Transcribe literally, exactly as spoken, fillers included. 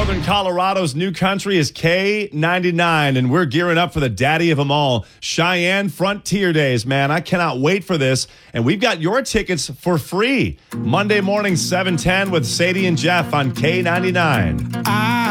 Northern Colorado's new country is K ninety-nine, and we're gearing up for the daddy of them all, Cheyenne Frontier Days, man. I cannot wait for this, and we've got your tickets for free. Monday morning, seven ten with Sadie and Jeff on K ninety-nine.